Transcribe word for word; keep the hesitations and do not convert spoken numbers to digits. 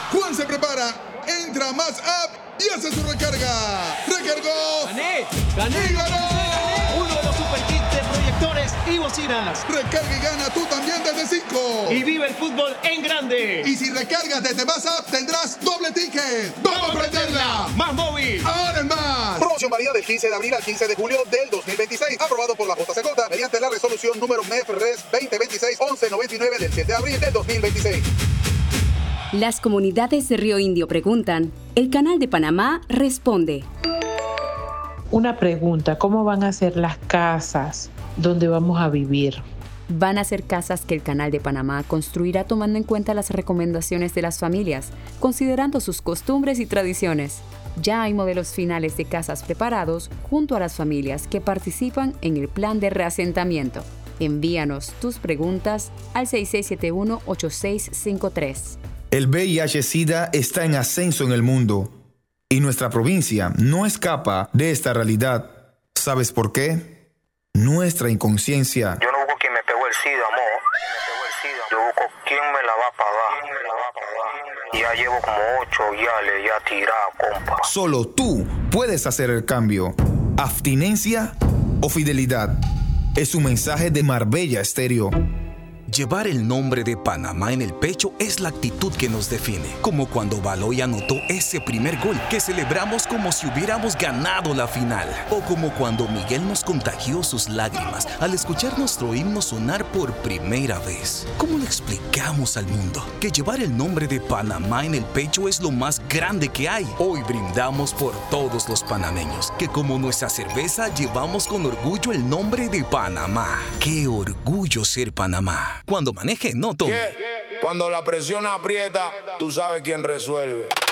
Juan se prepara, entra a Más App y hace su recarga. ¡Recargó! ¡Gané! ¡Gané! ¡Y ganó! Uno de los super kits de proyectores y bocinas. Recarga y gana tú también desde cinco. Y vive el fútbol en grande. Y si recargas desde Más App tendrás doble ticket. ¡Vamos a prenderla! ¡Más móvil! ¡Ahora es más! Promoción válida del quince de abril al quince de julio del dos mil veintiséis. Aprobado por la J C J mediante la resolución número M E F R E S veinte veintiséis once noventa y nueve del siete de abril del dos mil veintiséis. Las comunidades de Río Indio preguntan, el Canal de Panamá responde. Una pregunta, ¿cómo van a ser las casas donde vamos a vivir? Van a ser casas que el Canal de Panamá construirá tomando en cuenta las recomendaciones de las familias, considerando sus costumbres y tradiciones. Ya hay modelos finales de casas preparados junto a las familias que participan en el plan de reasentamiento. Envíanos tus preguntas al seis seis siete uno ocho seis cinco tres. El V I H-Sida está en ascenso en el mundo y nuestra provincia no escapa de esta realidad. ¿Sabes por qué? Nuestra inconsciencia. Yo no busco quien me pegó el SIDA, amor. Yo busco quién me la va a pagar. Ya llevo como ocho viales ya tirado, compa. Solo tú puedes hacer el cambio. Abstinencia o fidelidad. Es un mensaje de Marbella Estéreo. Llevar el nombre de Panamá en el pecho es la actitud que nos define, como cuando Baloy anotó ese primer gol que celebramos como si hubiéramos ganado la final, o como cuando Miguel nos contagió sus lágrimas al escuchar nuestro himno sonar por primera vez. ¿Cómo le explicamos al mundo que llevar el nombre de Panamá en el pecho es lo más grande que hay? Hoy brindamos por todos los panameños, que como nuestra cerveza llevamos con orgullo el nombre de Panamá. ¡Qué orgullo ser Panamá! Cuando maneje, no tome. Cuando la presión aprieta, tú sabes quién resuelve.